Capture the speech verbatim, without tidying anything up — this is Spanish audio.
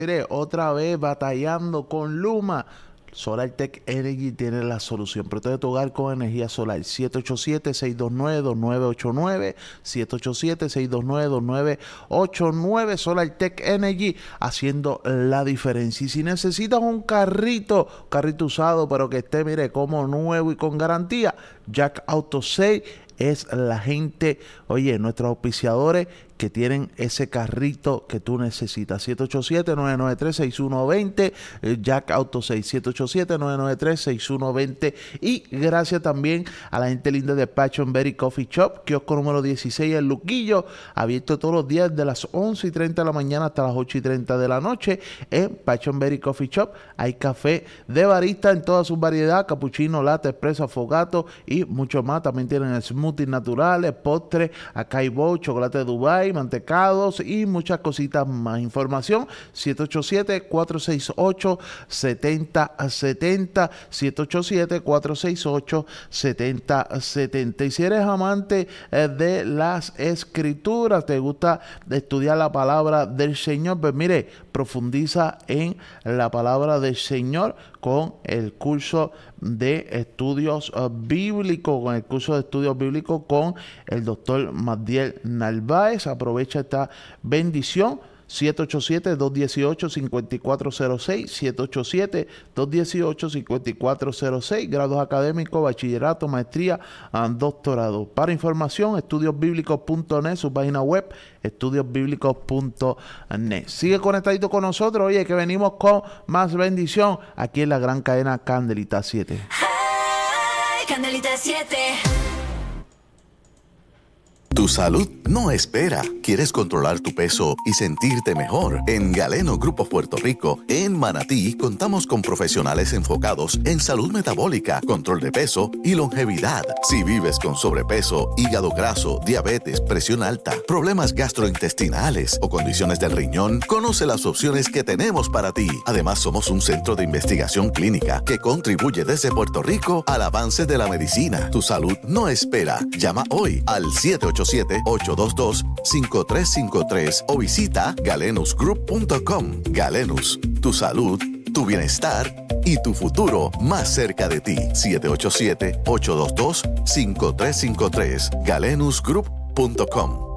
Mire, otra vez batallando con Luma. SolarTech Energy tiene la solución. Protege tu hogar con energía solar. siete ocho siete, seis dos nueve, dos nueve ocho nueve. siete ocho siete, seis dos nueve, dos nueve ocho nueve. SolarTech Energy haciendo la diferencia. Y si necesitas un carrito, carrito usado, pero que esté, mire, como nuevo y con garantía, Jack Auto Sale es la gente, oye, nuestros auspiciadores que tienen ese carrito que tú necesitas. siete ocho siete, nueve nueve tres, seis uno dos cero, Jack Auto seis, siete ocho siete, nueve nueve tres, seis uno dos cero. Y gracias también a la gente linda de Passion Berry Coffee Shop, kiosco número dieciséis en Luquillo, abierto todos los días de las once y treinta de la mañana hasta las ocho y treinta de la noche. En Passion Berry Coffee Shop hay café de barista en toda su variedad, cappuccino, latte, espresso, affogato y mucho más. También tienen smoothies naturales, postres, acai bowl, chocolate de Dubai, mantecados y muchas cositas más. Información siete ocho siete, cuatro seis ocho, siete cero siete cero, siete ocho siete, cuatro seis ocho, siete cero siete cero. Y si eres amante eh, de las escrituras, te gusta estudiar la palabra del Señor, pues mire, profundiza en la palabra del Señor con el curso de estudios uh, bíblicos, con el curso de estudios bíblicos con el doctor Magdiel Narváez. Aprovecha esta bendición. siete ocho siete, dos uno ocho, cinco cuatro cero seis, siete ocho siete, dos uno ocho, cinco cuatro cero seis, grados académicos, bachillerato, maestría, um, doctorado. Para información, estudios bíblicos punto net, su página web, estudios bíblicos punto net. Sigue conectadito con nosotros, oye, que venimos con más bendición aquí en la gran cadena Candelita siete. Hey, Candelita siete. Tu salud no espera. ¿Quieres controlar tu peso y sentirte mejor? En Galeno Grupo Puerto Rico, en Manatí, contamos con profesionales enfocados en salud metabólica, control de peso y longevidad. Si vives con sobrepeso, hígado graso, diabetes, presión alta, problemas gastrointestinales o condiciones del riñón, conoce las opciones que tenemos para ti. Además, somos un centro de investigación clínica que contribuye desde Puerto Rico al avance de la medicina. Tu salud no espera. Llama hoy al siete ocho siete, ocho dos dos, cinco tres cinco tres o visita galenus group punto com. Galenus, tu salud, tu bienestar y tu futuro más cerca de ti. siete ocho siete, ocho dos dos, cinco tres cinco tres. galenus group punto com.